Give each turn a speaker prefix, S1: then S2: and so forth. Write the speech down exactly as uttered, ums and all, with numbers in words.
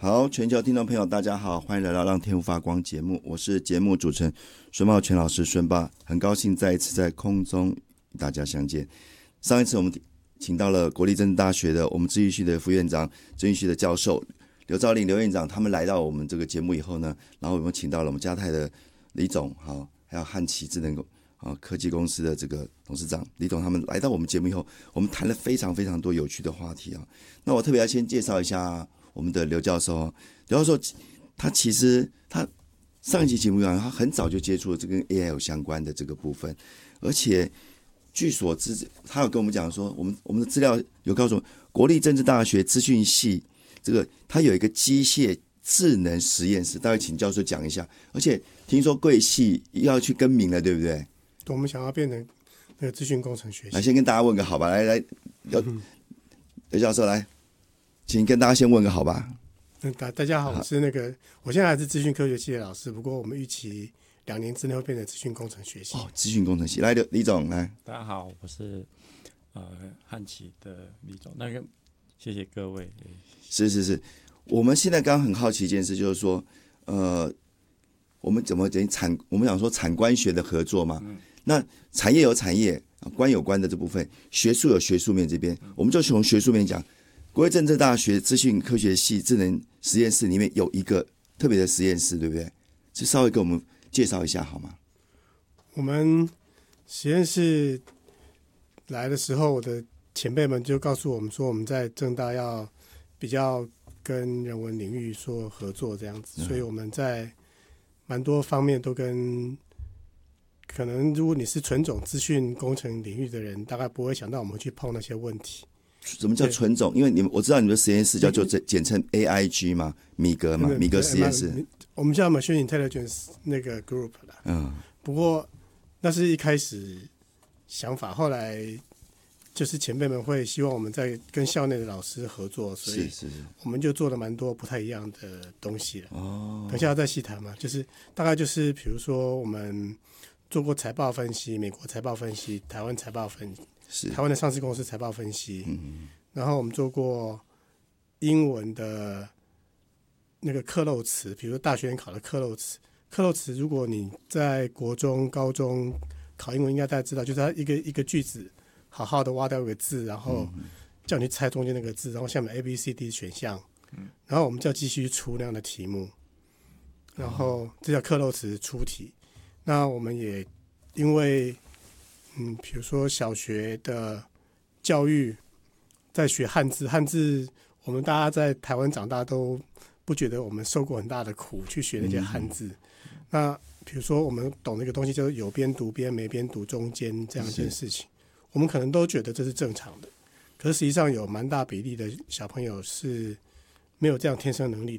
S1: 好，全球听众朋友大家好，欢迎来到让天赋发光节目，我是节目主持人孙茂全老师孙爸，很高兴再一次在空中与大家相见。上一次我们请到了国立政治大学的我们资讯系的副院长、资讯系的教授刘兆麟刘院长，他们来到我们这个节目以后呢，然后我们请到了我们嘉泰的李总，好，还有汉奇智能科技公司的这个董事长李总，他们来到我们节目以后，我们谈了非常非常多有趣的话题啊。那我特别要先介绍一下我们的刘教授，刘教授他其实他上一期节目讲，他很早就接触了这跟 A I 有相关的这个部分，而且据所知，他有跟我们讲说，我们我们的资料有告诉我们，国立政治大学资讯系这个他有一个机械智能实验室，大概请教授讲一下。而且听说贵系要去更名了，对不对？
S2: 我们想要变成那个资讯工程学系。
S1: 来，先跟大家问个好吧，来来，刘、嗯、刘教授来，请跟大家先问个好吧。
S2: 嗯，大大家好，我是那个，我现在还是资讯科学系的老师，不过我们预期两年之内会变成资讯工程学系。
S1: 哦，资讯工程系，来，李总来。
S3: 大家好，我是呃汉奇的李总，那个谢谢各位。
S1: 是是是，我们现在刚刚很好奇一件事，就是说，呃，我们怎么等于产，我们讲说产官学的合作嘛。嗯，那产业有产业，官有官的这部分，学术有学术面这边，我们就从学术面讲，国立政治大学资讯科学系智能实验室里面有一个特别的实验室，对不对？就稍微给我们介绍一下好吗？
S2: 我们实验室来的时候，我的前辈们就告诉我们说，我们在政大要比较跟人文领域说合作这样子，所以我们在蛮多方面都跟。可能如果你是纯种资讯工程领域的人，大概不会想到我们会去碰那些问题。
S1: 什么叫纯种？因为你们我知道你们的实验室叫做简称 A I G 嘛，米格嘛，米格实验室。
S2: 我们叫 Machine Intelligence 那个 group 啦。嗯。不过那是一开始想法，后来就是前辈们会希望我们在跟校内的老师合作，所以我们就做了蛮多不太一样的东西了。哦。等一下要再细谈嘛，就是大概就是比如说我们做过财报分析，美国财报分析，台湾财报分析，台湾的上市公司财报分析，嗯，然后我们做过英文的那个克漏词，比如说大学考的克漏词，克漏词如果你在国中、高中考英文，应该大家知道，就是它一个一个句子好好的挖掉一个字，然后叫你去猜中间那个字，然后下面 A、B、C、D 选项，然后我们就要继续出那样的题目，然后这叫克漏词出题。那我们也因为，嗯，比如说小学的教育在学汉字，汉字我们大家在台湾长大都不觉得我们受过很大的苦去学那些汉字。嗯、那比如说我们懂那个东西，就是有边读边，没边读中间这样一件事情，我们可能都觉得这是正常的。可是实际上有蛮大比例的小朋友是没有这样天生能力